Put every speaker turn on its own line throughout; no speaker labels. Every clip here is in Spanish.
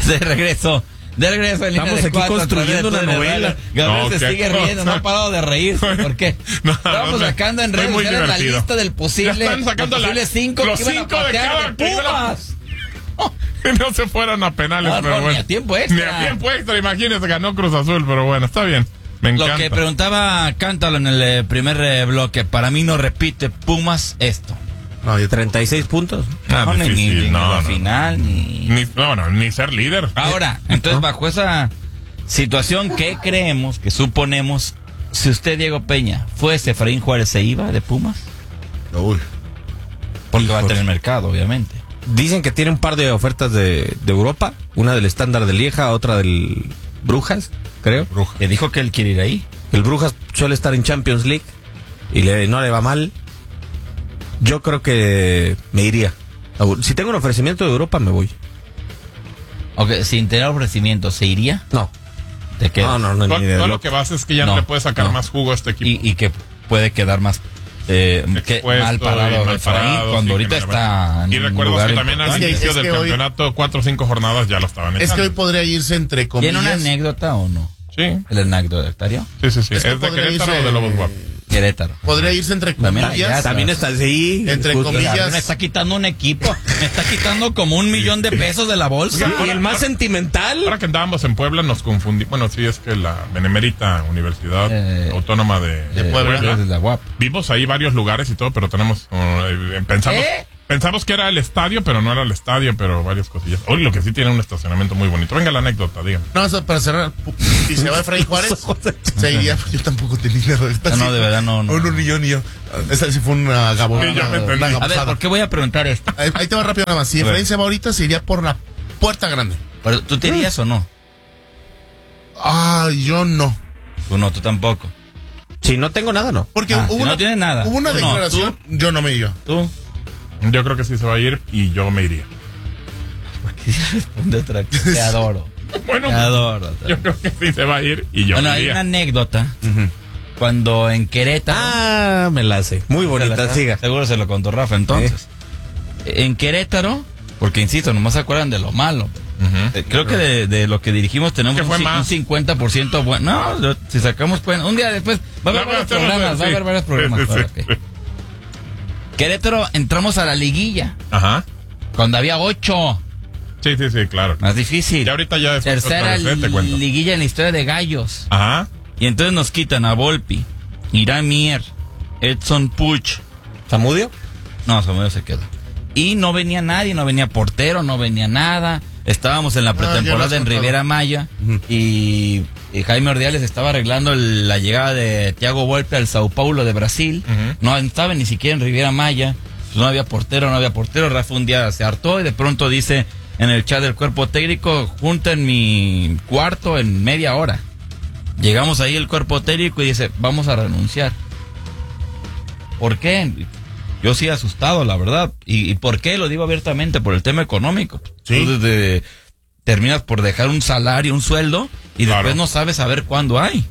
De regreso en
Estamos aquí construyendo una novela.
Gabriel se sigue riendo, no ha parado de reírse. ¿Por qué? Estamos sacando en redes sociales la lista del posible.
Están sacando
los 5
los 5 de cada
Pumas.
No se fueron a penales, pero bueno.
Ni a tiempo extra.
Ni a tiempo extra, imagínense, ganó Cruz Azul, pero bueno, está bien. Me encanta.
Lo que preguntaba Cántalo en el primer bloque, para mí no repite Pumas esto.
No, 36 puntos.
Ni la final,
ni ser líder.
Ahora, entonces bajo esa situación, ¿qué creemos, que suponemos, si usted, Diego Peña, fuese Efraín Juárez, se iba de Pumas?
Uy.
Porque va a tener mercado, obviamente.
Dicen que tiene un par de ofertas de Europa, una del Estándar de Lieja, otra del Brujas, creo.
Que dijo que él quiere ir ahí.
El Brujas suele estar en Champions League y no le va mal. Yo creo que me iría. Si tengo un ofrecimiento de Europa, me voy.
Ok, sin tener ofrecimiento, ¿se iría?
No.
¿Te quedas?
No, todo lo que vas es que ya no le puede sacar más jugo a este equipo.
Y que puede quedar más mal parado Efraín, cuando ahorita está en
y recuerdo que también al inicio del campeonato,
hoy,
4 o 5 jornadas ya lo estaban echando.
Es que hoy podría irse entre comillas.
¿Tiene una anécdota o no?
Sí.
¿El anecdotario?
Sí. ¿Es de Querétaro o de Lobos Guap?
Querétaro.
Podría irse entre comillas.
También está así.
Entre comillas.
Me está quitando un equipo. Me está quitando como $1,000,000 de pesos de la bolsa.
Y el más sentimental.
Ahora que andábamos en Puebla nos confundimos. Bueno, sí, es que la Benemérita Universidad Autónoma de Puebla.
De la UAP.
Vimos ahí varios lugares y todo, pero tenemos... Pensamos que era el estadio, pero no era el estadio, pero varias cosillas. Hoy lo que sí tiene un estacionamiento muy bonito. Venga la anécdota, dígame.
No, para cerrar, si se va Efraín Juárez, se iría. Yo tampoco tenía dinero.
No, de verdad no.
No, ni yo. Esa sí fue una gabonada.
Sí, ya me entendí.
A ver, ¿por qué voy a preguntar esto?
Ahí te va rápido nada más. Si Efraín se va ahorita, se iría por la puerta grande.
Pero, ¿tú te irías o no?
Yo no.
Tú no, tú tampoco.
Si no tengo nada, no.
Porque
no tienes nada.
Hubo una declaración, yo no me iría.
¿Tú?
Yo creo que sí se va a ir y yo me iría.
¿Por qué responde otra cosa? Te adoro.
Bueno,
te adoro.
Yo creo que sí se va a ir y yo me iría.
Hay una anécdota. Cuando en Querétaro...
me la hace. Muy bonita, siga.
Seguro se lo contó Rafa entonces. En Querétaro, porque insisto, nomás se acuerdan de lo malo. Creo que de lo que dirigimos tenemos un 50% bueno. No, si sacamos un día después va a haber varios programas.
Sí.
Querétaro, entramos a la liguilla.
Ajá.
Cuando había 8.
Sí, claro.
Más difícil.
Y ahorita ya es
tercera liguilla en la historia de Gallos.
Ajá.
Y entonces nos quitan a Volpi, Irán Mier, Edson Puch.
¿Zamudio?
No, Zamudio se quedó. Y no venía nadie, no venía portero, no venía nada. Estábamos en la pretemporada en Riviera Maya y Jaime Ordiales estaba arreglando la llegada de Thiago Volpi al Sao Paulo de Brasil. No estaba ni siquiera en Riviera Maya. No había portero. Rafa un día se hartó y de pronto dice en el chat del cuerpo técnico, junta en mi cuarto en media hora. Llegamos ahí el cuerpo técnico y dice, vamos a renunciar. ¿Por qué? Yo sí asustado, la verdad. ¿Y por qué? Lo digo abiertamente, por el tema económico.
Sí.
Tú terminas por dejar un salario, un sueldo, y después no sabes saber cuándo hay.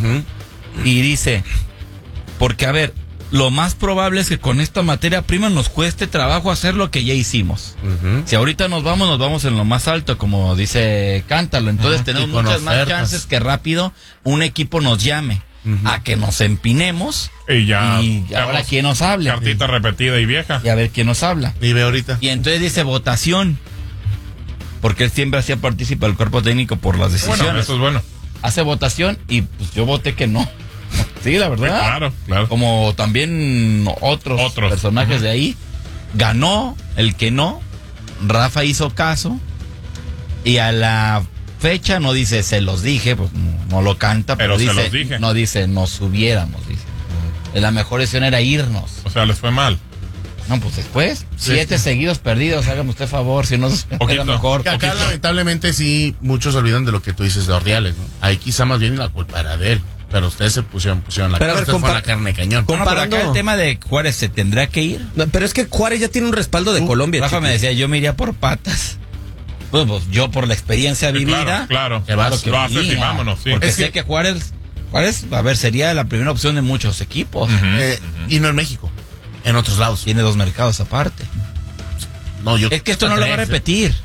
Y dice, porque a ver, lo más probable es que con esta materia prima nos cueste trabajo hacer lo que ya hicimos. Si ahorita nos vamos en lo más alto, como dice Cántalo. Entonces tenemos muchas más chances que rápido un equipo nos llame. A que nos empinemos y ahora quién nos habla.
Cartita repetida y vieja.
Y a ver quién nos habla.
Y ve ahorita.
Y entonces dice votación. Porque él siempre hacía partícipe al cuerpo técnico por las decisiones.
Bueno, eso es bueno.
Hace votación y pues yo voté que no. Sí, la verdad.
Claro.
Como también otros personajes de ahí. Ganó el que no. Rafa hizo caso. Y a la fecha no dice se los dije, pues no lo canta, pero dice,
se los dije.
No dice nos hubiéramos, dice. La mejor decisión era irnos.
O sea, les fue mal.
No, pues después, 7 seguidos perdidos, hágame usted favor, si no era mejor.
Que acá lamentablemente sí, muchos olvidan de lo que tú dices de Ordiales, ¿no? Ahí quizá más bien la culpa era de él, pero ustedes se pusieron la
pero
carne, fue la carne cañón.
Pero acá el tema de Juárez se tendrá que ir.
No, pero es que Juárez ya tiene un respaldo de Colombia.
Rafa me decía, yo me iría por patas. Pues yo por la experiencia vivida.
Claro.
Que
lo haces y vámonos, sí.
Porque sé que Juárez, a ver, sería la primera opción de muchos equipos.
Y no en México, en otros lados.
Tiene 2 mercados aparte.
No,
es que esto no lo va a repetir.
No.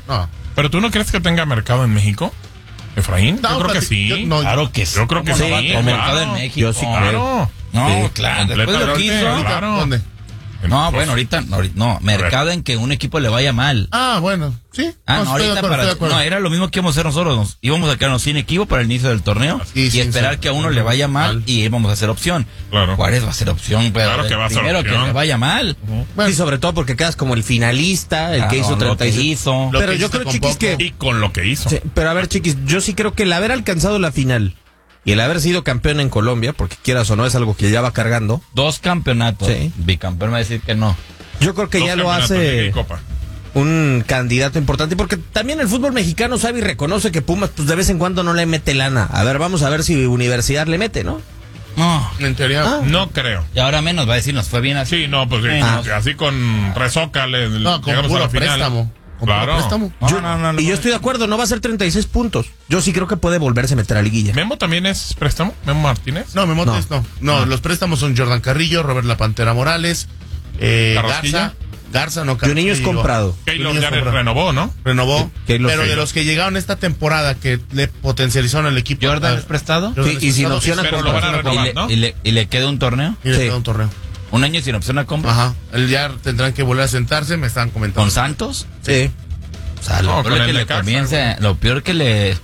¿Pero tú no crees que tenga mercado en México, Efraín?
No,
yo creo que sí.
Claro que sí.
Yo creo que
¿Cómo
sí.
no va a tener
Claro.
mercado en México?
Yo sí
Claro.
No,
Sí,
claro. Después de lo que hizo.
completamente, claro.
¿Dónde?
No, bueno, ahorita, no, mercado en que un equipo le vaya mal.
Ah, bueno, sí.
Ah, no,
estoy de
ahorita
acuerdo, estoy de acuerdo.
no, era lo mismo que íbamos a hacer nosotros. Nos íbamos a quedarnos sin equipo para el inicio del torneo
Sí,
y
sí,
esperar
sí.
que a uno le vaya mal y íbamos a hacer opción.
Claro.
Juárez va a ser opción, pero
Claro que va a ser
primero
opción.
que le vaya mal.
Bueno.
Sí, sobre todo porque quedas como el finalista, el que hizo
Lo que
36.
hizo.
Lo
Pero
que
yo
hiciste
creo,
con
Chiquis,
poco.
que...
Y con lo que hizo.
Sí, pero a ver, Chiquis, yo sí creo que el haber alcanzado la final y el haber sido campeón en Colombia, porque quieras o no, es algo que ya va cargando,
2 campeonatos.
Sí.
Bicampeón me va a decir que no.
yo creo que
Dos
ya lo
campeonatos de Liga y
hace
Copa.
un candidato importante, porque también el fútbol mexicano sabe y reconoce que Pumas pues de vez en cuando no le mete lana. A ver, vamos a ver si Universidad le mete, ¿no?
No.
En teoría.
Ah.
No creo.
Y ahora menos va a decir, nos fue bien así.
Sí, no, pues sí, así con Resoca
No, con
llegamos a
puro
la final.
préstamo. Con
Claro.
puro préstamo.
No,
Y yo estoy de acuerdo, no va a ser 36 puntos. Yo sí creo que puede volverse a meter a liguilla.
¿Memo también es préstamo? ¿Memo Martínez?
No, Memotes no. No,
Ah.
los préstamos son Jordan Carrillo, Robert La Pantera Morales,
¿Carrasquilla?
Garza, no
Y un niño es
Carrillo.
comprado.
Keylor
Niños
ya
comprado.
renovó, ¿no?
Renovó.
Keylor
Pero de
Keylor.
los que llegaron esta temporada que le potencializaron el equipo.
¿Jordan
ah,
es prestado?
Jordan
Sí,
es
y sin
prestado,
opción a
Pero
compra.
lo van a renovar,
¿Y
¿no?
le queda un torneo?
Y le
Sí.
queda un torneo.
¿Un año sin opción a compra?
Ajá. Él ya tendrán que volver a sentarse, me estaban comentando.
¿Con Santos?
Sí.
O sea, lo
No,
peor
con
que
el
le
Necaxa,
comience, lo peor que le...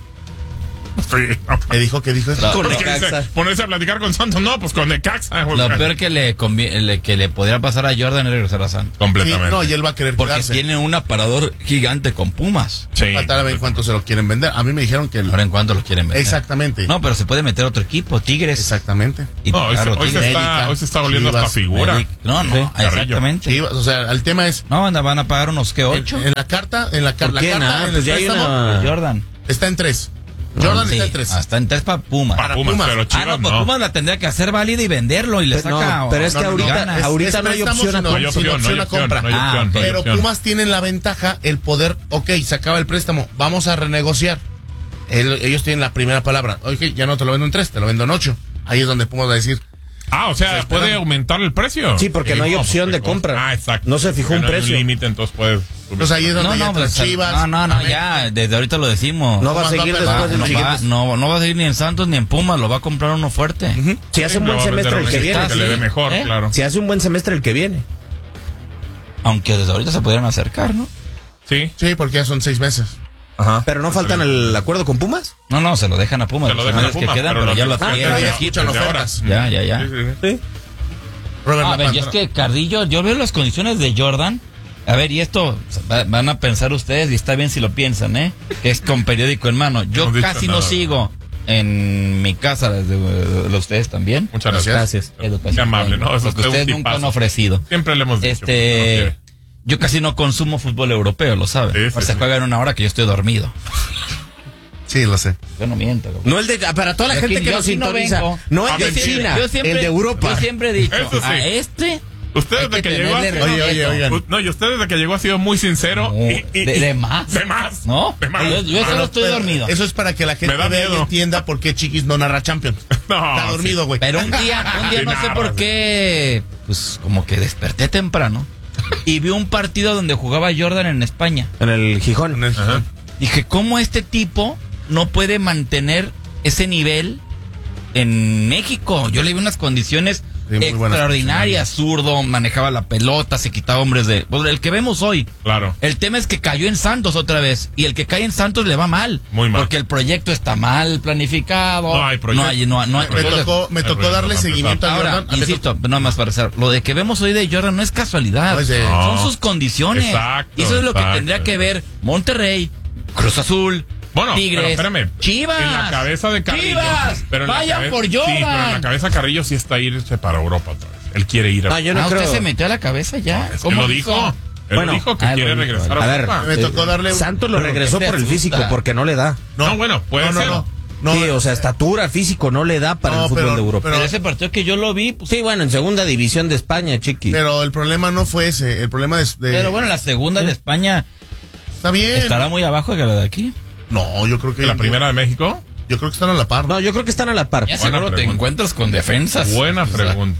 Sí.
¿Qué dijo? ¿Qué dijo?
Claro.
Con
Pues, ¿qué
Necaxa.
dice? Ponerse a platicar con Santos, no, pues con Necaxa. güey.
Lo peor que le podría pasar a Jordan es regresar a Santos.
Sí,
Completamente.
no, y él va a querer
Porque
quedarse.
tiene un aparador gigante con Pumas.
Sí.
Faltará ver en cuánto se lo quieren vender. A mí me dijeron que...
Ahora en cuánto lo quieren vender.
Exactamente.
No, pero se puede meter otro equipo, Tigres.
Exactamente.
Y
No, hoy se está volviendo hasta
Chivas,
figura.
Medic. No,
Sí,
exactamente.
Sí, o sea, el tema es...
No, van a pagar unos que 8
En la carta, la
¿Por
carta,
qué? Nah,
en
pues
el
ya hay
préstamo,
una-
Jordan.
está en 3. Jordan
Sí,
está en 3.
hasta en 3 para Pumas.
Para
Para
Pumas,
Pumas.
pero
Ah,
Chivas
no, pues
no.
Pumas la tendría que hacer válida y venderlo y le
Pero
saca...
no, pero es que
no,
ahorita-
ganas.
ahorita no hay
préstamo,
opción a
sino
No hay
compra.
sin
opción, no hay
opción a
opción,
compra.
no hay
Ah,
opción,
ok.
no hay
Pero
opción.
Pumas tienen la ventaja, el poder, ok, se acaba el préstamo, vamos a renegociar. Ellos tienen la primera palabra. Oye, ya no te lo vendo en 3, te lo vendo en 8. Ahí es donde Pumas va a decir,
Ah, o sea,
Está
puede
esperando.
aumentar el precio.
Sí, porque no hay opción de compra.
Ah, exacto.
No se fijó
Porque
un
no hay
precio.
límite, entonces puedes.
pues ahí es donde ya entran Chivas.
no,
América.
ya, desde ahorita lo decimos.
No va a
Pumas va
seguir
a
después
perder.
del
no,
siguiente.
no va a seguir ni en Santos ni en Pumas, lo va a comprar uno fuerte.
Si hace un buen
Lo va a
semestre
vender
el que
a un
viene.
equipo que le dé
sí.
mejor,
¿Eh?
claro.
Si hace un buen semestre el que viene.
Aunque desde ahorita se pudieran acercar, ¿no?
Sí.
Sí, porque ya son 6 meses.
Ajá.
Pero no faltan el acuerdo con Pumas.
No, se lo dejan a Pumas.
Se lo
los
dejan a
jugadores
Pumas,
que quedan,
pero
pero ya
los
lo
que
tienen.
quedan
ya
Ya,
escuchan
desde ahora.
ofertas.
ya.
Sí, sí, sí.
Sí.
Robert
A
La
ver, y es
Pantera.
que Cardillo, yo veo las condiciones de Jordan. A ver, y esto van a pensar ustedes, y está bien si lo piensan, ¿eh? Que es con periódico en mano. Yo
hemos dicho
casi
nada.
no sigo en mi casa, desde ustedes también.
Muchas gracias.
Gracias.
Educación.
Qué amable, ¿no? Eso
Lo que
es un
ustedes nunca
tipazo.
han ofrecido.
Siempre le hemos dicho. pero no quiere.
Yo casi no consumo fútbol europeo, lo saben.
Sí, sí,
Se
sí.
juega en una hora que yo estoy dormido.
Sí, lo sé.
Yo no miento. cabrón.
No el de para toda la
Es
gente
que
que
yo
nos
sí no
sintoniza.
vengo.
No
Ah,
el de
mentira.
China,
Yo siempre-
el de Europa.
Yo siempre he dicho,
Eso sí.
a este...
Usted
hay
desde
que
que llegó ha
tenerle
sido-
Oye, oigan.
No, y usted desde que llegó ha sido muy sincero.
de más.
De más.
¿No?
De más.
Yo solo estoy
Pero
dormido.
Eso es para que la gente
Me da
vea y
miedo.
entienda por qué Chiquis no narra Champions.
No,
Está
sí.
dormido, güey.
Pero un día
Sí,
no sé
nada,
por
sí.
qué, pues como que desperté temprano y vi un partido donde jugaba Jordan en España.
En el Gijón.
Ajá.
Dije, ¿cómo este tipo no puede mantener ese nivel en México? Yo le vi unas condiciones
Sí, muy buenas
extraordinarias, zurdo, manejaba la pelota, se quitaba hombres de... Pues, el que vemos hoy.
Claro.
El tema es que cayó en Santos otra vez. Y el que cae en Santos le va mal.
Muy mal.
Porque el proyecto está mal planificado.
No hay proyecto.
No hay-
Me
entonces,
tocó darle
Para
seguimiento a
ahora,
Jordan.
insisto, no más para cerrar. Lo de que vemos hoy de Jordan no es casualidad.
No es de-
No.
Son sus condiciones.
Exacto,
Y eso es lo que
exacto.
tendría que ver Monterrey, Cruz Azul,
Bueno,
Tigres,
pero espérame.
Chivas.
En la cabeza de Carrillo.
Chivas,
Pero en la
vayan
cabeza-
por
Sí, pero en la
Jordan.
cabeza Carrillo sí está irse para Europa otra vez. Él quiere ir a.
No, yo no
Ah,
creo.
usted se metió a la cabeza ya.
Es que
¿Cómo
lo dijo. Él
Bueno,
dijo que
lo
quiere
dijo.
regresar
A
a
ver,
Europa.
Me tocó darle.
Santos lo regresó
¿qué te
por el
asusta?
físico, porque no le da.
No, bueno, puede ser.
No,
Sí, o sea, estatura, físico, no le da para
No,
el fútbol
pero-
de Europa.
Pero ese partido que yo lo vi, pues,
Sí, bueno, en segunda división de España, chiqui.
Pero el problema no fue ese. El problema es de.
pero bueno, la segunda de España
Está bien.
estará muy abajo que la de aquí.
No, yo creo que.
¿La primera de México?
Yo creo que están a la par.
No, yo creo que están a la par.
Ya
Buena
seguro te
pregunta.
encuentras con defensas.
Buena
O sea,
pregunta.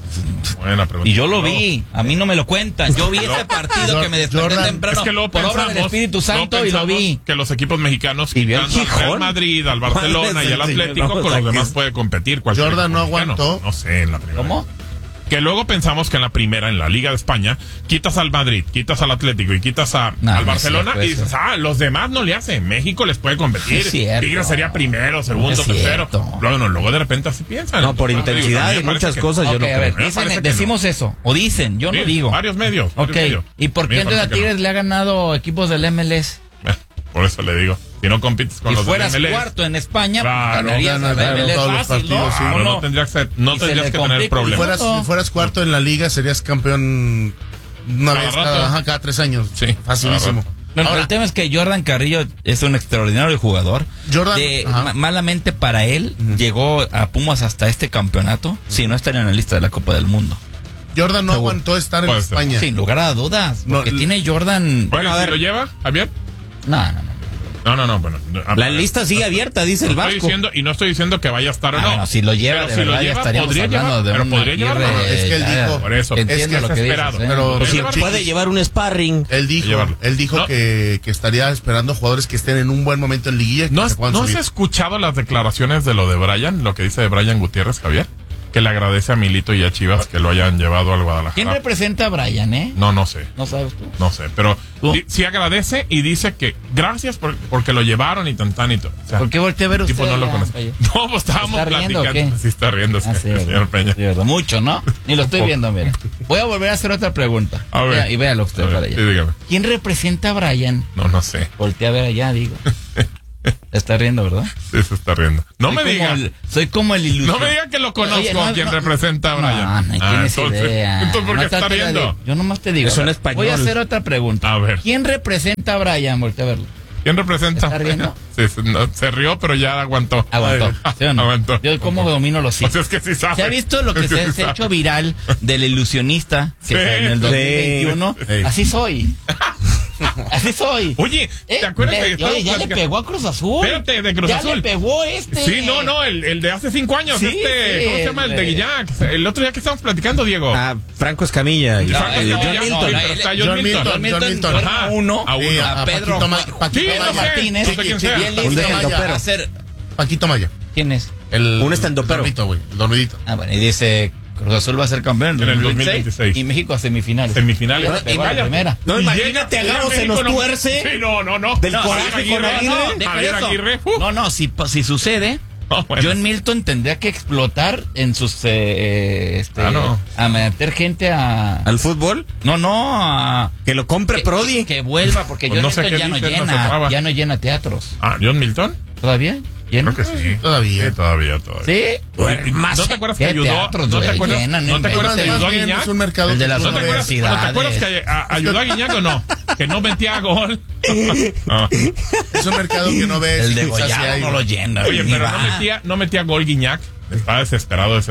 Buena pregunta.
Y yo lo vi, a mí no me lo cuentan. Yo vi ese partido que me desperté
Jordan,
temprano
Es que luego
por obra del
pensamos-
Espíritu Santo y lo vi.
Que los equipos mexicanos
Y vio el
quitan al Real
Gijón.
Madrid, al Barcelona y al Atlético,
No,
con los
o sea,
demás
que-
puede competir. Cualquier
Jordan no
equipo mexicano.
aguantó.
No sé, en la primera.
¿Cómo?
Que luego pensamos que en la primera, en la Liga de España, quitas al Madrid, quitas al Atlético y quitas
No,
al
no
Barcelona
es cierto
y dices,
eso.
los demás no le hacen. México les puede competir.
Es cierto.
Tigres sería primero, segundo,
Es
tercero.
cierto.
Luego de repente así piensan.
No, por intensidad y muchas cosas yo
Ok,
no
a
creo.
ver,
Me
dicen,
parece que
decimos eso, o dicen, yo no digo.
Varios medios.
Ok, ¿y por qué entonces a Tigres le ha ganado equipos del MLS?
Por eso le digo. Si no compites con
Si
los
fueras
del MLS,
cuarto en España,
Claro,
ganarías
gana,
a la
claro,
MLS
todos los
fácil, ¿no?
partidos, sí.
¿O
no,
no?
tendrías que
Y se
tener
le complica.
problemas.
Si fueras cuarto en la liga, serías campeón una
Cada
vez
rato.
cada 3 años.
Sí,
Facilísimo.
cada
Bueno,
Ahora,
el tema es que Jordan Carrillo es un extraordinario jugador.
Jordan, ajá.
Malamente para él, llegó a Pumas hasta este campeonato, si no estaría en la lista de la Copa del Mundo.
Jordan no aguantó estar en
Puede ser.
España.
Sin lugar a dudas, porque
No,
tiene Jordan...
Bueno,
a
¿si
ver.
lo lleva, Javier?
No.
No, bueno.
La lista sigue abierta, dice el
Estoy
Vasco.
diciendo, y no estoy diciendo que vaya a estar o
Ah,
no.
bueno, si lo lleva,
Pero
de
si
verdad,
lo
ya
lleva,
estaríamos
podría
hablando
llevarlo,
de
pero
una
podría llevarlo.
Aguirre,
Es que él
ya,
dijo,
por eso.
Entiendo
es que
lo
está
que
esperado.
dices, ¿eh?
Pero
Pues si
llevarlo.
puede llevar un sparring.
Él
Llevarlo.
dijo
No.
que estaría esperando jugadores que estén en un buen momento en liguilla. Que
¿No
se puedan
has
subir.
escuchado las declaraciones de lo de Brian? Lo que dice de Brian Gutiérrez, Javier. Que le agradece a Milito y a Chivas que lo hayan llevado al Guadalajara.
¿Quién representa a Brian,
No sé.
¿No sabes tú?
No sé, pero
¿Tú?
sí agradece y dice que gracias porque lo llevaron y tan y todo. O sea,
¿Por qué volteé a ver
el
usted?
tipo no lo
ya,
conoce.
Peña?
No, pues estábamos
¿Está riendo o
platicando.
qué?
Sí, está riendo,
Ah, sí,
señor Peña.
sí, verdad. Mucho, ¿no? Ni lo estoy
poco.
viendo, mira. Voy a volver a hacer otra pregunta.
A ver.
Vea, y véalo usted
A ver,
para allá.
sí, dígame.
¿Quién representa a Brian?
No sé.
Voltea a ver allá, digo. Está riendo, ¿verdad?
Sí, se está riendo. No me diga.
Soy como el ilusión.
No me diga que lo conozco,
Oye, no,
quien
no.
representa a Brian.
No tienes idea.
Entonces, ¿por qué
No
está
trate de-
riendo?
Yo nomás te digo.
Es un
a ver,
español.
Voy a hacer otra pregunta.
A ver.
¿Quién representa a Brian? Voltea a verlo.
¿Quién representa?
¿Está riendo?
Sí, se rió, pero ya aguantó.
Aguantó. ¿Sí o no?
Aguantó.
Yo cómo domino los
O sea,
sitios.
es que sí sabe.
¿Se ha visto lo que
Es
se ha
sí sabe.
hecho viral del ilusionista que
Sí.
fue en el 2021?
Sí.
Así soy. Así soy.
Oye, ¿te acuerdas que
Oye,
estábamos
ya le
platicando?
pegó a Cruz Azul.
Espérate, de Cruz
ya
Azul.
le pegó este.
Sí, no, el de hace 5 años,
Sí,
¿cómo
sí,
se llama? El de Guillac. El otro día que estábamos platicando, Diego.
Franco Escamilla.
No,
Franco
no,
Escamilla,
no,
sí,
no,
pero
no,
está
John
John Milton.
Milton. John Milton.
fueron
Ajá,
a uno,
a uno.
a Pedro
Paquito
Pedro
sé,
Martínez,
no sé quién sea.
bien
Un
listo,
estandopero.
a hacer.
Paquito Maya.
¿Quién es?
Un estandopero.
El dormidito, güey. El dormidito.
Ah, bueno, y dice Cruz Azul va a ser campeón
En el 2026.
y México a semifinales.
Semifinales.
Ya le pegó a la
vaya-
primera.
No,
y
imagínate,
llega
Gabo se
México,
nos
no-
tuerce.
Sí, no.
Del
No,
coraje
Javier
con Aguirre.
deja
Javier
eso.
Aguirre.
No, si sucede,
No, bueno.
John Milton tendría que explotar en sus
no.
a meter gente a
¿Al fútbol?
a
Que lo compre Prodi.
que vuelva porque
Pues
John
no sé
Milton
qué
ya no
dices, no se
llena,
traba.
ya no llena teatros.
Ah, John Milton.
¿Todavía? ¿Llena?
Creo que sí.
Todavía.
Sí, todavía.
¿Sí?
¿No te acuerdas que
¿Qué
ayudó?
teatros,
¿No te
güey?
acuerdas?
Llenan,
¿No te acuerdas que
inventes.
ayudó a
Más bien
Guiñac?
es un mercado
El de
que
las
tú
¿No te
no
acuerdas,
ves.
¿no te acuerdas que
universidades.
ayudó a Guiñac o no? Que no metía gol. Ah.
Es un mercado que no ves.
El de
y quizás sí
Goyado
hay,
no lo llena.
Oye,
ni
pero
va.
no metía gol Guiñac. Estaba desesperado.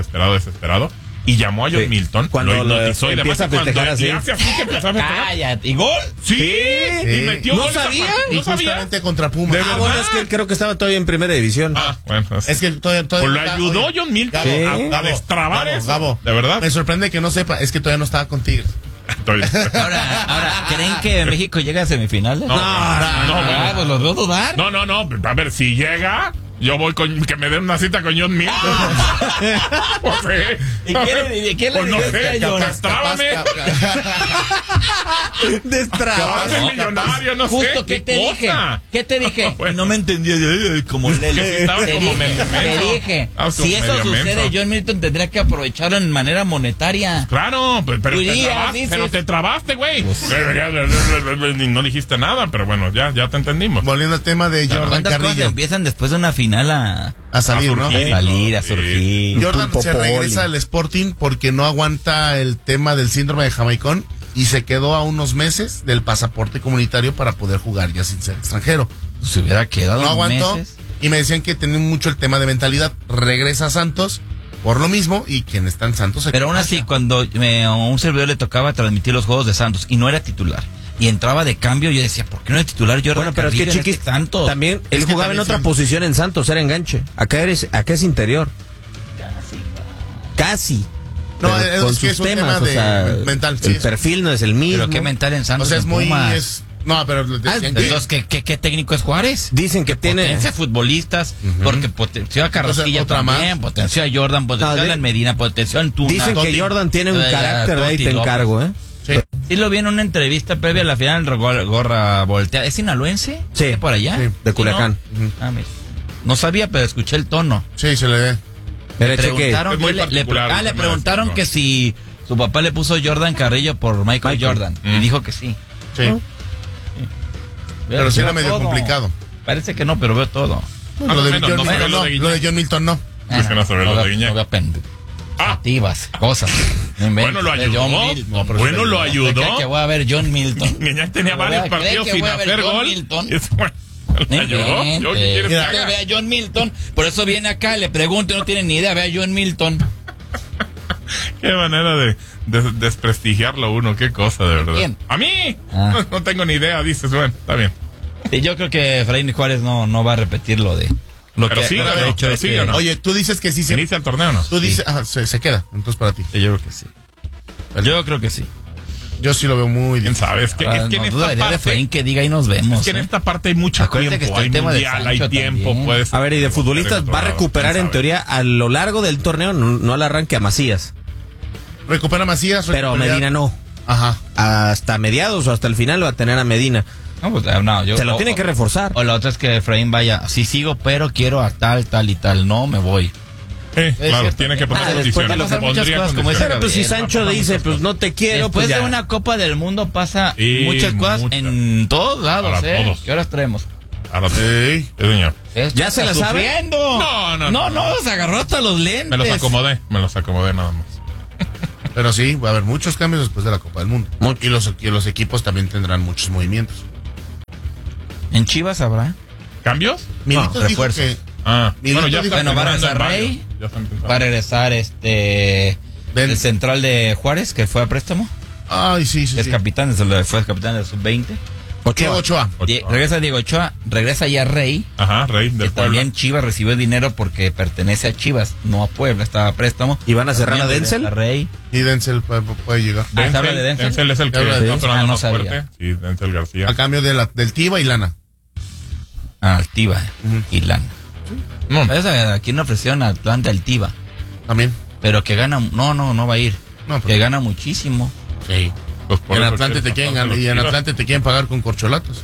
Y llamó a John
Sí.
Milton.
Cuando
lo hipnotizó y
lo
demás.
empieza a
Cuando
festejar así.
le hace así que empezó a festejar.
Cállate. ¿Y gol?
Sí,
Sí.
y metió
¿No
gol esa
sabía?
partida.
Y
¿No sabía?
justamente contra Pumas.
De
Ah,
verdad.
bueno, es que él creo que estaba todavía en primera división.
Ah, bueno.
Es que todavía
Pues lo
está-
ayudó
oye,
John Milton
Gabo,
a destrabar
Gabo,
eso.
Gabo.
De verdad.
Me sorprende que no sepa. Es que todavía no estaba con Tigres.
Ahora, ¿creen que México llega a semifinales?
No, bueno.
Pues los veo dudar.
No. A ver, si llega, yo voy con que me den una cita con John Milton. Pues sí.
¿Y quién le
Pues no
dirías
sé,
que a John?
destrábame.
Destraba.
Capaz el millonario, no sé.
Justo, ¿qué te dije?
cosa.
¿Qué te dije?
Bueno.
No me entendía como Lelo.
Que sí estaba
Te
como
dije,
medio
te
menso.
dije.
Estabas como
Si eso
medio
sucede,
menso.
John Milton tendría que aprovecharlo en manera monetaria.
Claro, pero
Dirías, dices.
te trabaste, güey. No dijiste nada, pero bueno, ya te entendimos.
Volviendo al tema de Jordan
¿Cuántas cosas
Carrillo.
empiezan después de una final
A salir, ¿no?
a surgir?
Jordan
Pulpo
se regresa
Poli.
al Sporting porque no aguanta el tema del síndrome de Jamaicón y se quedó a unos meses del pasaporte comunitario para poder jugar ya sin ser extranjero.
Se hubiera quedado
No aguantó
meses.
y me decían que tenía mucho el tema de mentalidad. Regresa a Santos por lo mismo y quien está en Santos se
Pero aún
queda.
así, cuando a un servidor le tocaba transmitir los juegos de Santos y no era titular y entraba de cambio, yo decía, ¿por qué no es titular Jordan
Bueno, pero es que
Carrillo en
Chiquis
este Santos?
también él
Es que
jugaba en
también
otra
sí.
posición en Santos, era enganche. Acá es interior. Casi.
No,
pero con
es que
sus
es un
temas,
tema
o sea,
mental. Sí,
el perfil no es el mismo.
Pero qué mental en
o
Santos
sea, es
en
muy...
Pumas.
No, pero decían que...
Entonces, ¿qué técnico es Juárez?
Dicen que tiene...
Potencia futbolistas, porque potenció a Carrasquilla
Otra
también,
más.
potenció a Jordan, potenció a Medina, potenció a Antuna.
Dicen que
Totti.
Jordan tiene un carácter de ahí
Totti
te
López.
encargo, ¿eh?
Sí.
Sí lo vi en una entrevista previa a la final del Gorra Volteada. ¿Es sinaloense?
Sí.
¿De por allá?
Sí,
de Culiacán.
¿No? Ah, mira. No sabía, pero escuché el tono.
Sí, se le ve.
Pero
Le
cheque.
preguntaron,
Es muy
le
particular,
le
el
preguntaron
tema de
que si su papá le puso Jordan Carrillo por Michael Jordan. Y dijo que sí.
Sí. Pero sí era medio
Todo.
complicado.
Parece que no, pero veo todo.
No, lo de
menos,
John
no se ve
Milton
lo
no.
de Guiñac.
Lo de John Milton no.
Es que no se ve lo de Guiñac.
No veo
Ah,
activas, cosas. No inventes.
bueno, lo ayudó.
John Milton.
Bueno, lo ayudó.
¿Cree que voy a ver John Milton?
Guiñac tenía varios
¿Cree
partidos
que
sin
voy a ver
hacer
John
gol.
Milton?
Y eso, bueno, ¿le ayudó? ¿Yo qué quieres que
Mira,
haga?
Ve a John Milton, por eso viene acá, le pregunto y no tiene ni idea, ve a John Milton.
Qué manera de desprestigiarlo uno, qué cosa, de verdad.
¿Quién?
¿A mí?
Ah.
No tengo ni idea, dices, bueno, está bien.
Y yo creo que Efraín Juárez no va a repetir lo de lo
Pero
que
sí,
lo que
ganó,
ha hecho
pero sí
este-
ganó.
Oye, tú dices que sí se...
¿Inicia el torneo o no?
Tú dices... Ajá, se queda. Entonces para ti.
Sí, yo creo que sí. Yo creo que sí.
Yo sí lo veo muy
¿Quién
difícil.
sabe? Es que
Ahora,
en
no
esta
dudaría de
parte...
Efraín que diga y nos vemos.
Es que en
¿eh?
esta parte hay mucho
Acuérdate que
tiempo,
está
hay
el tema de
mundial, hay
Sancho
tiempo,
también.
puedes...
A ver, y de futbolistas
otro
va a
lado,
recuperar
quién
en
sabe.
teoría a lo largo del torneo, no al arranque a Macías.
Recupera Macías.
Pero
recupera-
Medina no.
Ajá.
Hasta mediados o hasta el final va a tener a Medina.
No, pues, no, yo,
Se lo tiene que reforzar.
O la otra es que Efraín vaya, sí sigo, pero quiero a tal y tal. No, me voy.
Claro,
cierto.
tiene que poner
Ah, después
condiciones.
de pasar muchas
Pondría
cosas, como
condiciones.
Pero pues si
Gabriel,
Sancho
no,
dice,
muchas
pues no te quiero,
Después
pues ya.
de una Copa del Mundo pasa
Sí,
muchas cosas
muchas.
en todos lados,
Para todos.
¿Qué horas traemos?
Ahora sí,
Ey.
sí, señor.
¿Ya se la sabe?
Sufriendo.
No,
se agarró hasta los lentes.
Me los acomodé nada más.
Pero sí, va a haber muchos cambios después de la Copa del Mundo.
Mucho.
Y los equipos también tendrán muchos movimientos.
En Chivas habrá.
¿Cambios?
Milito dijo
refuerzos.
que...
Ah,
Milito
bueno, ya
dijo-
está
Bueno, va a
pensando en
regresar
varios.
Rey.
Ya están pensando.
Va a regresar
Ven.
el central de Juárez, que fue a préstamo.
Ay, sí, sí,
Es
sí.
capitán, fue capitán del sub-20.
Diego Ochoa.
Regresa Diego Ochoa, regresa ya Rey.
Ajá, Rey
Que
del Puebla.
también Chivas recibió dinero porque pertenece a Chivas, no a Puebla, estaba a préstamo.
¿Y van a cerrar a
También
Denzel?
regresa Rey.
Y Denzel puede llegar.
¿se habla de Denzel?
Denzel es el que
Se habla de
está
Denzel.
sonando
Ah, no
más
sabía.
fuerte. Sí, Denzel García.
A cambio del Tiva y Lana.
Altiva y Lana.
No,
¿Sabes a quién le ofrecieron a Atlanta Altiva?
También.
Pero que gana, no va a ir.
No,
Que gana muchísimo.
Sí.
pues por
En
eso
Atlante
que
te quieren
bastante
y en
los
Atlante te quieren pagar con corcholatos.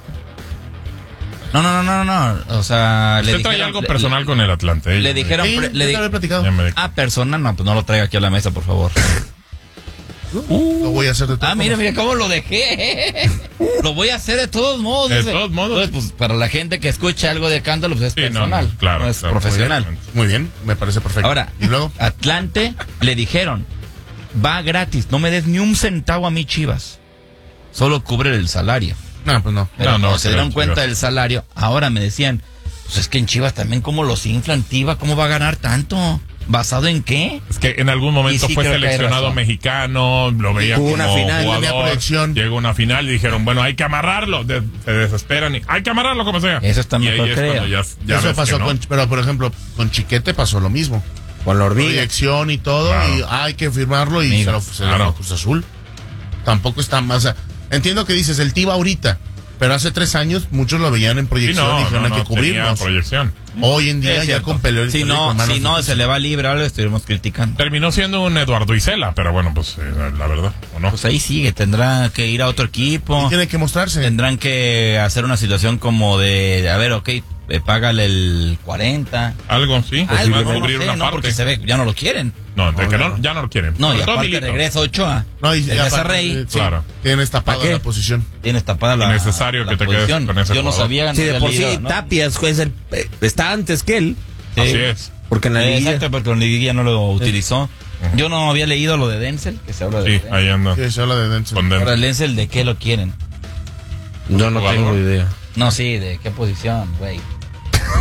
No. O sea,
Usted trae algo personal con el Atlante.
le dijeron,
Sí,
le
ya te
di-
había platicado.
Ya me di-
persona, no, pues no lo traiga aquí a la mesa, por favor.
Lo voy a hacer de todo.
Mira cómo lo dejé. Lo voy a hacer de todos modos.
De
dice.
todos modos.
Entonces, pues para la gente que escucha algo de cántalo, pues es
Sí, no,
personal.
claro,
no es
claro,
profesional.
Muy bien, me parece perfecto.
Ahora,
y luego,
Atlante le dijeron, va gratis, no me des ni un centavo a mí, Chivas. Solo cubre el salario.
no, pues no.
Pero
No,
cuando
no,
se
creo,
dieron cuenta
Chivas.
del salario, ahora me decían, pues es que en Chivas también cómo los inflan, Tiva, ¿cómo va a ganar tanto? ¿Basado en qué?
Es que en algún momento
Y sí
fue
creo que hay
seleccionado
razón.
mexicano, lo veía
Jugó
como
una final,
jugador,
tenía proyección.
llegó a una final y dijeron, bueno, hay que amarrarlo. Se desesperan y hay que amarrarlo como sea.
Eso está
Y
mejor,
ahí es
creo.
cuando ya
Eso
ves
pasó
que no.
pero por ejemplo, con Chiquete pasó lo mismo.
Con la hormiga.
Proyección y todo,
Claro.
y hay que firmarlo y
Mira,
se lo
claro.
dio Cruz Azul. Tampoco está más. O sea, entiendo que dices el Tiva ahorita, pero hace 3 años muchos lo veían en
Sí,
proyección y dijeron hay que
tenía
cubrirnos.
proyección.
Hoy en día
Es
ya
cierto.
con Pelé.
Si no se le va libre, ahora lo estuvimos criticando.
Terminó siendo un Eduardo Isela, pero bueno, pues la verdad, ¿o no?
Pues ahí sigue, tendrá que ir a otro equipo.
Y tiene que mostrarse.
Tendrán que hacer una situación como de, a ver, ok, págale el 40.
Algo, sí.
Algo,
Va a
no,
cubrir
sé,
una
no,
parte.
porque se ve, ya no lo quieren.
No, de que no, ya no lo quieren.
No, y
Sobre todo
aparte
Milito.
regresa Ochoa.
No, y
regresa
aparte,
Rey.
sí,
Claro.
tienes tapada
¿Para qué?
la posición.
Tienes tapada la
Innecesario
la
que te quedes
posición.
con ese
Yo no
jugador.
sabía.
Sí,
no
de
había
por sí,
leído, ¿no?
Tapias está antes que él.
Así es.
Porque en la liguilla...
Exacto, porque en la liguilla no lo utilizó. Yo no había leído lo de Denzel, que se habla de
Sí,
Denzel.
ahí anda.
Sí, se habla de Denzel.
Con
Ahora,
Denzel.
Denzel, ¿de qué lo quieren?
Yo no
Jugador.
tengo idea.
No, sí, ¿de qué posición, güey?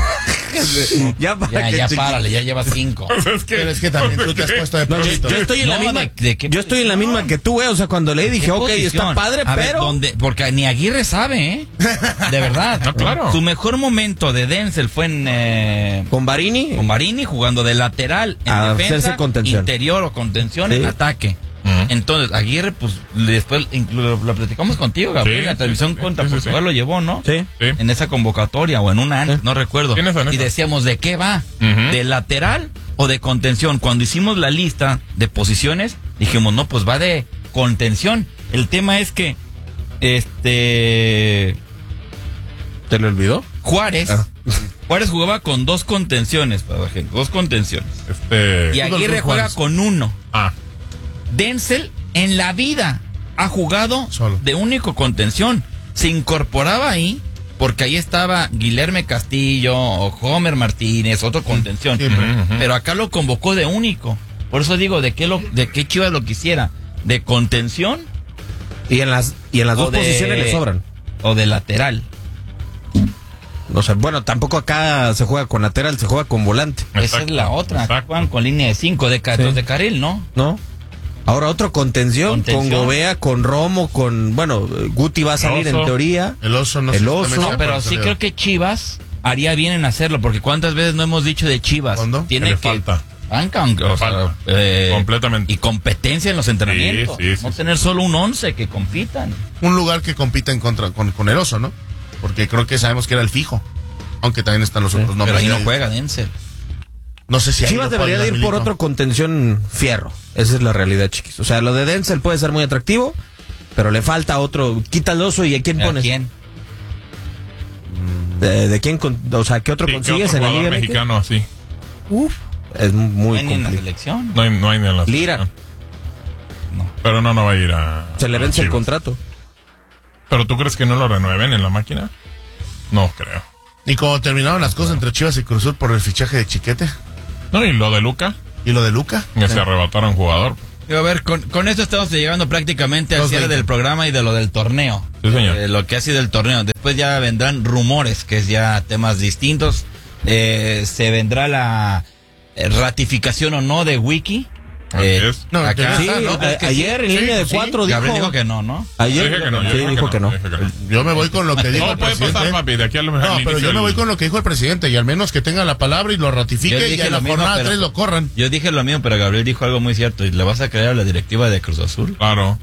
Ya para
Ya
que
párale, ya lleva 5.
Pero es que también tú te has puesto de
No,
propósito.
yo estoy en la
No,
misma.
¿de qué
Yo estoy en la misma que tú, güey. O sea, cuando leí dije, ok, está padre,
A ver,
pero.
¿dónde? Porque ni Aguirre sabe, ¿eh? De verdad.
No, claro.
Su mejor momento de Denzel fue en
Con Barini.
con Marini jugando de lateral en
A
defensa,
hacerse contención.
interior o contención
Sí.
en ataque. Entonces, Aguirre, pues, después lo platicamos contigo, Gabriel,
Sí,
la televisión
sí,
contra
sí, sí,
Portugal
sí.
lo llevó, ¿no?
Sí.
Sí.
En esa convocatoria o en una antes, no recuerdo.
¿Quién es en
Y
esa?
decíamos, ¿de qué va?
Ujú.
¿De lateral o de contención? Cuando hicimos la lista de posiciones, dijimos, no, pues va de contención. El tema es que,
¿Te lo olvidó?
Juárez,
Ah.
Juárez jugaba con 2 contenciones, para la gente, 2 contenciones. Y Aguirre juega
Juárez.
con 1.
Ah,
Denzel en la vida ha jugado
Solo.
de único contención. Se incorporaba ahí porque ahí estaba Guilherme Castillo o Homer Martínez, otro contención.
Siempre.
Ujú.
Pero acá lo convocó de único. Por eso digo, ¿de qué Chivas lo quisiera? ¿De contención
Y en las
O
dos
de-
posiciones le sobran.
o de lateral?
O sea, bueno, tampoco acá se juega con lateral, se juega con volante,
Esa es
Exacto,
la otra. Acá
exacto.
juegan con línea de 5, de
Sí.
de carril, ¿no?
¿no? Ahora otro contención,
Contención.
con Gobea, con Romo, bueno, Guti va a salir
Oso.
en teoría.
El oso no
El
sé
oso.
exactamente
No, pero
cuál
sí
salió.
creo que Chivas haría bien en hacerlo, porque ¿cuántas veces no hemos dicho de Chivas?
¿Cuándo?
Tiene
Que le
que
falta.
banca,
Le falta. Completamente.
y competencia en los entrenamientos.
Sí, sí,
no
sí.
tener solo un 11 que compitan.
Un lugar que compita en contra con el oso, ¿no? Porque creo que sabemos que era el fijo. Aunque también están los otros nombres.
Pero ahí no juega Denzel.
No sé si ahí
Chivas
lo
debería
puede
de ir por
Milito.
otro contención fierro. Esa es la realidad, chiquis. O sea, lo de Denzel puede ser muy atractivo, pero le falta otro. Quita el oso y ¿a quién
¿A
pones?
quién?
¿De quién? O sea, ¿qué otro
Sí, ¿qué
consigues
otro
en la
jugador
Liga MX?
mexicano así?
Uf, es
No
muy
hay ni en la
complicado.
selección.
No hay ni en la
Lira.
selección.
No.
Pero no va a ir a.
Se le
a
vence el
Chivas.
contrato.
¿Pero tú crees que no lo renueven en la máquina? No creo.
Y como terminaron las cosas entre Chivas y Cruz Azul por el fichaje de Chiquete
No, y lo de Luca,
y lo de Luca.
que se arrebataron jugador.
Digo, a ver, con esto estamos llegando prácticamente al
2:20.
cierre del programa y de lo del torneo.
Sí, señor.
Lo que ha sido el torneo. Después ya vendrán rumores, que es ya temas distintos. Se vendrá la ratificación o no de Wiki.
Así es.
No,
acá,
Sí,
no,
pero es que
ayer en
sí,
línea de
sí.
4
Gabriel
dijo.
dijo que no, ¿no?
Ayer
Yo dije que no, yo
sí,
dije
dijo que no.
dije que no.
Yo me voy con lo que dijo
Todo
el
puede
presidente.
pasar, papi, de aquí al
No, pero
inicio
yo me voy
del-
con lo que dijo el presidente y al menos que tenga la palabra y lo
Yo
ratifique
dije
y a la
lo mismo,
jornada
pero-
3 lo corran.
Yo dije lo mismo, pero Gabriel dijo algo muy cierto. ¿Y le vas a creer a la directiva de Cruz Azul?
Claro.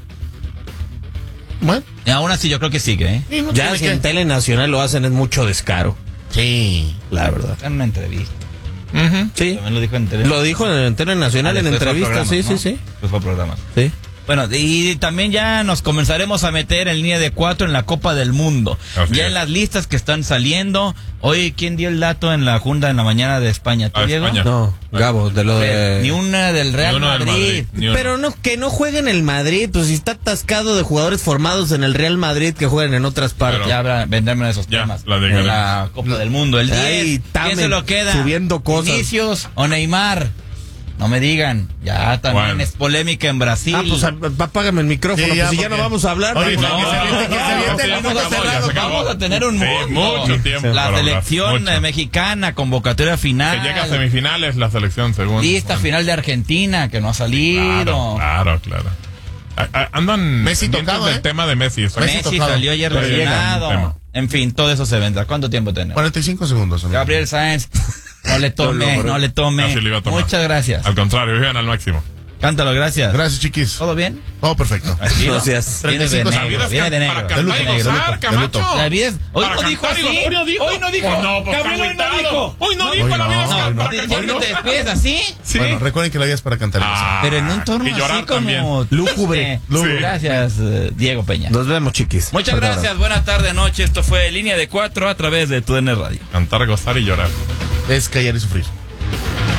Bueno,
Y aún así yo creo que sigue, ¿eh?
y no
Ya
tiene
si
que-
en Tele Nacional lo hacen es mucho descaro,
Sí.
la verdad.
En una entrevista.
Sí.
También lo dijo en tele.
Lo dijo en Tele Nacional en
Después fue
entrevistas, sí,
programas,
sí,
¿no?
sí.
Después fue programas.
Sí.
Bueno, y también ya nos comenzaremos a meter en línea de 4 en la Copa del Mundo.
Así
Ya
es.
en las listas que están saliendo. Hoy, ¿quién dio el dato en la junta en la mañana de España? ¿Tú,
Ah,
Diego?
España.
No, Gabo, de lo de.
Ni una del Real
Ni uno del
Madrid.
ni uno.
Pero no, que no jueguen en el Madrid, pues si está atascado de jugadores formados en el Real Madrid que jueguen en otras partes.
Pero-
Ya vendrán esos
Ya,
temas.
la de
En
Gales.
la Copa del Mundo. El 10.
Ay,
¿Quién
Tamen,
se lo queda?
subiendo cosas.
¿Vinicius o Neymar? No me digan. Ya también
Bueno.
es polémica en Brasil.
Pues apágame el micrófono,
Sí, ya,
pues si ya
porque-
no vamos a hablar.
Oye,
vamos a-
no, que se aviente, que se aviente el
ya
minuto
se acabó,
cerrado.
ya se acabó.
Vamos a tener un
Sí, mucho tiempo
La
para
selección
hablar, mucho.
mexicana, convocatoria final.
Que llega a semifinales la selección, según.
Lista
Bueno,
final de Argentina, que no ha salido.
Claro. Andan
Messi
pendientes
tocado,
del
¿eh?
tema de Messi. exacto.
Messi
Messi
tocado.
salió ayer
Pero llega
lesionado.
un tema.
En fin, todo eso se vendrá. ¿Cuánto tiempo tenemos?
45 segundos. amigo.
Gabriel Sáenz, no le tome, no le tome.
Así le iba a tomar.
Muchas gracias.
Al contrario, vivan al máximo.
Cántalo, gracias.
Gracias, chiquis.
¿Todo bien?
Todo perfecto.
Tranquilo.
Gracias.
Viene de
35
negro, viene de negro.
Para cantar y
De luto,
gozar,
de luto,
Camacho.
La vida es- hoy
Para
no dijo
cantar y
así.
gozar. Hoy no dijo.
Hoy no dijo.
Pues no, pues
Gabriel hoy no
está
dijo.
invitado. Hoy no dijo
Hoy
la
no,
vida es
hoy
para
no.
cantar.
¿Siempre te despides así?
Sí.
Bueno, recuerden que la vida es para cantar.
Ah,
Pero en un tono
y llorar
así como
también.
Lúgubre.
triste.
Sí.
Gracias, Diego Peña.
Nos vemos, chiquis.
Muchas
Fuerte abrazo.
gracias, buena tarde, noche. Esto fue Línea de 4 a través de TUDN Radio.
Cantar, gozar y llorar.
Es callar y sufrir.